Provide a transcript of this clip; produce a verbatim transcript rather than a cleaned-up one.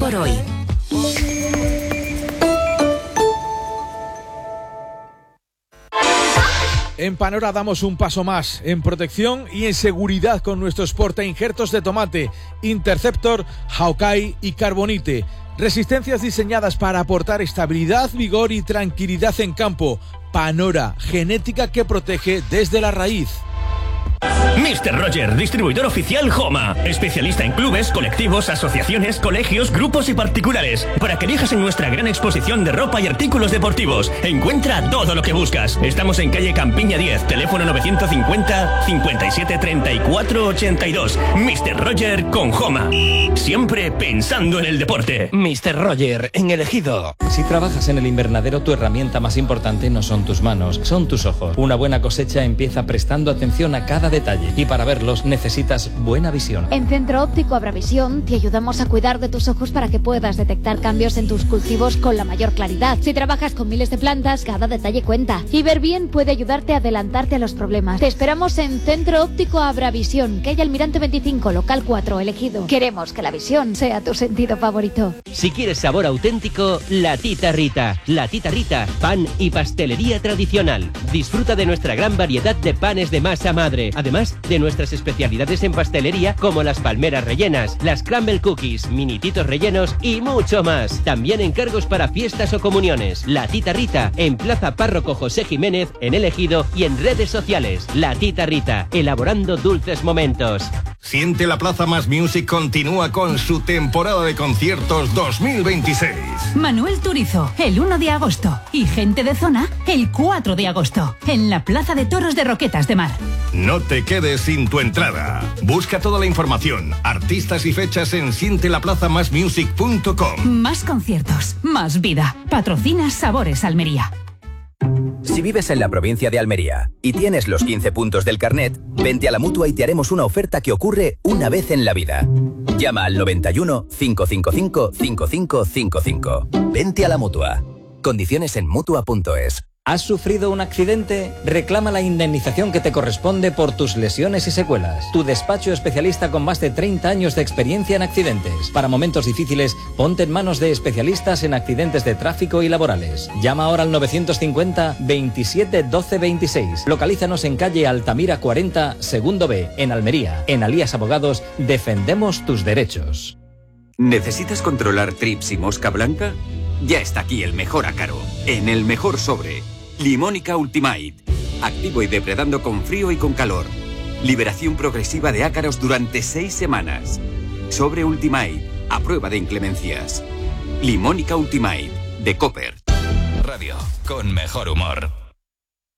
por hoy. En Panora damos un paso más en protección y en seguridad con nuestros portainjertos de tomate, Interceptor, Hawkeye y Carbonite. Resistencias diseñadas para aportar estabilidad, vigor y tranquilidad en campo. Panora, genética que protege desde la raíz. mister Roger, distribuidor oficial Homa. Especialista en clubes, colectivos, asociaciones, colegios, grupos y particulares. Para que elijas en nuestra gran exposición de ropa y artículos deportivos. Encuentra todo lo que buscas. Estamos en calle Campiña diez, teléfono novecientos cincuenta, cincuenta y siete, treinta y cuatro, ochenta y dos. mister Roger con Homa. Siempre pensando en el deporte. mister Roger, en El Ejido. Si trabajas en el invernadero, tu herramienta más importante no son tus manos, son tus ojos. Una buena cosecha empieza prestando atención a cada detalle y para verlos necesitas buena visión. En Centro Óptico Abravisión te ayudamos a cuidar de tus ojos para que puedas detectar cambios en tus cultivos con la mayor claridad. Si trabajas con miles de plantas, cada detalle cuenta. Y ver bien puede ayudarte a adelantarte a los problemas. Te esperamos en Centro Óptico Abravisión, calle Almirante veinticinco, local cuatro, El Ejido. Queremos que la visión sea tu sentido favorito. Si quieres sabor auténtico, La Tita Rita. La Tita Rita, pan y pastelería tradicional. Disfruta de nuestra gran variedad de panes de masa madre. Además de nuestras especialidades en pastelería como las palmeras rellenas, las crumble cookies, minititos rellenos y mucho más. También encargos para fiestas o comuniones. La Tita Rita, en Plaza Párroco José Jiménez, en El Ejido y en redes sociales. La Tita Rita, elaborando dulces momentos. Siente la Plaza Más Music continúa con su temporada de conciertos dos mil veintiséis. Manuel Turizo, el uno de agosto. Y Gente de Zona, el cuatro de agosto. En la Plaza de Toros de Roquetas de Mar. No te quedes sin tu entrada. Busca toda la información, artistas y fechas en siente la plaza más music punto com. Más conciertos, más vida. Patrocina Sabores Almería. Si vives en la provincia de Almería y tienes los quince puntos del carnet, vente a la Mutua y te haremos una oferta que ocurre una vez en la vida. Llama al noventa y uno, cinco cinco cinco, cinco cinco cinco cinco. Vente a la Mutua. Condiciones en mutua punto es. ¿Has sufrido un accidente? Reclama la indemnización que te corresponde por tus lesiones y secuelas. Tu despacho especialista con más de treinta años de experiencia en accidentes. Para momentos difíciles, ponte en manos de especialistas en accidentes de tráfico y laborales. Llama ahora al novecientos cincuenta, veintisiete, doce, veintiséis. Localízanos en calle Altamira cuarenta, segundo B, en Almería. En Alías Abogados, defendemos tus derechos. ¿Necesitas controlar trips y mosca blanca? Ya está aquí el mejor ácaro, en el mejor sobre. Limónica Ultimate. Activo y depredando con frío y con calor. Liberación progresiva de ácaros durante seis semanas. Sobre Ultimate, a prueba de inclemencias. Limónica Ultimate, de Copper. Radio con mejor humor.